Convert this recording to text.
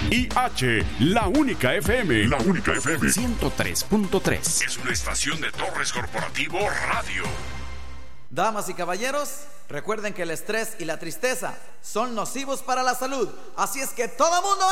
WIH, la única FM. La única FM. 103.3. Es una estación de Torres Corporativo Radio. Damas y caballeros, recuerden que el estrés y la tristeza son nocivos para la salud. Así es que todo mundo